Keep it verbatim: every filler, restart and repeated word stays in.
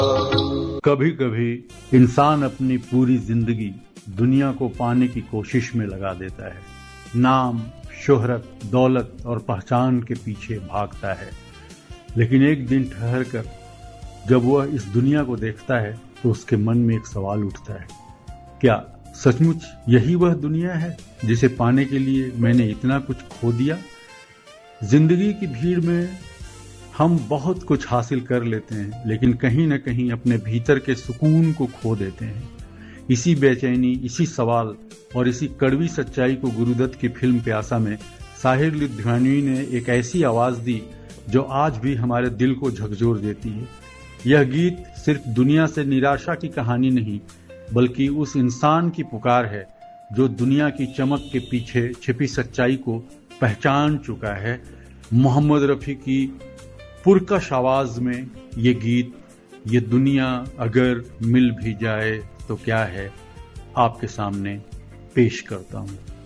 कभी कभी इंसान अपनी पूरी जिंदगी दुनिया को पाने की कोशिश में लगा देता है। नाम, शोहरत, दौलत और पहचान के पीछे भागता है, लेकिन एक दिन ठहर कर जब वह इस दुनिया को देखता है तो उसके मन में एक सवाल उठता है, क्या सचमुच यही वह दुनिया है जिसे पाने के लिए मैंने इतना कुछ खो दिया? जिंदगी की भीड़ में हम बहुत कुछ हासिल कर लेते हैं, लेकिन कहीं न कहीं अपने भीतर के सुकून को खो देते हैं। इसी बेचैनी, इसी सवाल और इसी कड़वी सच्चाई को गुरुदत्त की फिल्म प्यासा में साहिर लुधियानवी ने एक ऐसी आवाज दी जो आज भी हमारे दिल को झकझोर देती है। यह गीत सिर्फ दुनिया से निराशा की कहानी नहीं, बल्कि उस इंसान की पुकार है जो दुनिया की चमक के पीछे छिपी सच्चाई को पहचान चुका है। मोहम्मद रफी की पुरकश आवाज में ये गीत, ये दुनिया अगर मिल भी जाए तो क्या है, आपके सामने पेश करता हूं।